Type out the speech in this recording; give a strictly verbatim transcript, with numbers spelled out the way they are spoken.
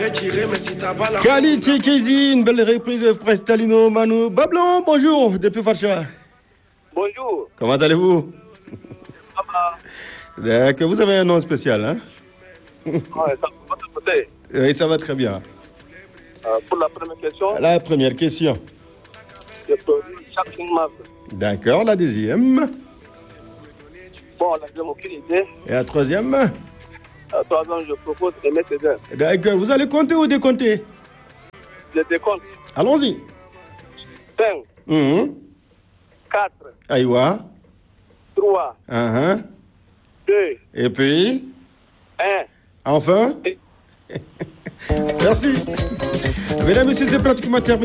Qualité cuisine, belle reprise de Prestalino Manu. Bablon, bonjour, depuis Facha. Bonjour. Comment allez-vous? D'accord, vous avez un nom spécial, hein? Ouais, ça, votre côté. Oui, ça va très bien. Euh, pour la première question, La première question. je produis chaque cinq mars. D'accord, la deuxième. Bon, la deuxième, aucune idée. Et la troisième. À trois ans, je propose Aimé Césaire. D'accord, vous allez compter ou décompter? Je décompte. Allons-y. cinq, Mmh. quatre, Aïwa. trois, Uh-huh. deux, Et puis, un. enfin. Et... Merci. Mesdames et messieurs, c'est pratiquement terminé.